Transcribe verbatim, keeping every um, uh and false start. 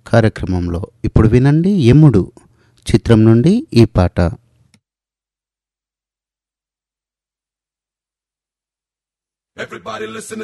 కార్యక్రమంలో ఇప్పుడు వినండి యముడు చిత్రం నుండి ఈ పాట. Everybody listen